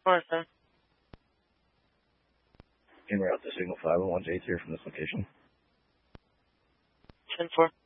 407. En route to signal 501 J3 from this location. 10-4.